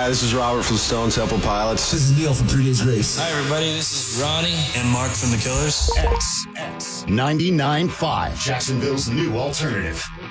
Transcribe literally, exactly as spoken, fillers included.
Hi, this is Robert from Stone Temple Pilots. This is Neil from Three Days Grace. Hi, everybody. This is Ronnie and Mark from The Killers. X X ninety-nine point five, Jacksonville's new alternative.